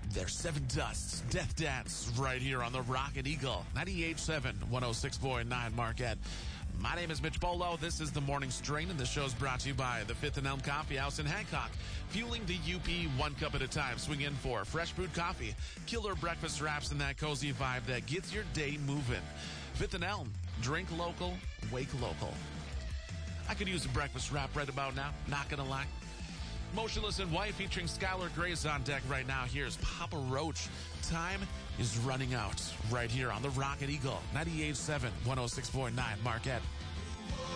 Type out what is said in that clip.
There's Seven Dusts, Death Dance, right here on the Rocket Eagle, 98.7, 106.9 Marquette. My name is Mitch Bolo. This is the Morning Strain, and the show's brought to you by the Fifth and Elm Coffee House in Hancock. Fueling the UP one cup at a time. Swing in for fresh brewed coffee, killer breakfast wraps, and that cozy vibe that gets your day moving. Fifth and Elm, drink local, wake local. I could use a breakfast wrap right about now, not gonna lie. Motionless in White featuring Skylar Gray's on deck right now. Here's Papa Roach. Time is running out right here on the Rocket Eagle, 98.7, 106.9 Marquette.